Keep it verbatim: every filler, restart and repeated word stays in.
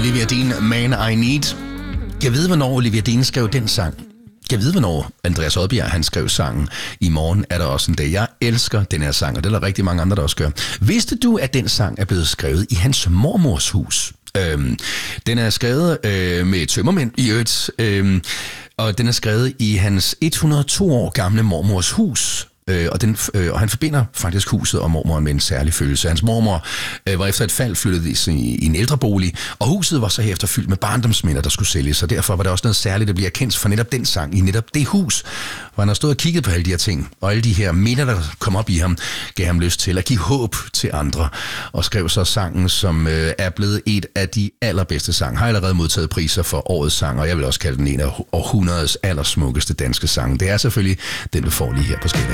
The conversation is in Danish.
Olivia Dean, Man I Need. Jeg ved, hvornår Olivia Dean skrev den sang. Jeg ved, hvornår Andreas Odbjerg han skrev sangen. I morgen er der også en dag. Jeg elsker den her sang, og det er der rigtig mange andre, der også gør. Vidste du, at den sang er blevet skrevet i hans mormors hus? Øhm, den er skrevet øh, med tømmermænd i øvrigt, øh, og den er skrevet i hans et hundrede og to år gamle mormors hus. Øh, og, den, øh, og han forbinder faktisk huset og mormoren med en særlig følelse. Hans mormor øh, var efter et fald flyttet i, i en ældrebolig, og huset var så herefter fyldt med barndomsminder, der skulle sælges, og derfor var der også noget særligt, der bliver kendt for netop den sang i netop det hus, hvor han har stået og kigget på alle de her ting, og alle de her minder, der kom op i ham, gav ham lyst til at give håb til andre, og skrev så sangen, som øh, er blevet et af de allerbedste sange. Har allerede modtaget priser for årets sang, og jeg vil også kalde den en af århundredets allersmukkeste danske sange. Det er selvfølgelig den, du får lige her på Skanderborg.